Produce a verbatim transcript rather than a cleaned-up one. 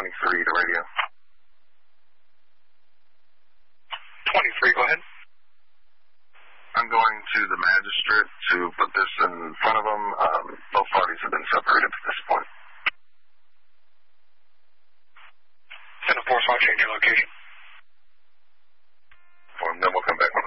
twenty-three to radio. twenty-three, go ahead. I'm going to the magistrate to put this in front of them. Um, both parties have been separated at this point. ten four, so I'll change your location. Well, then we'll come back when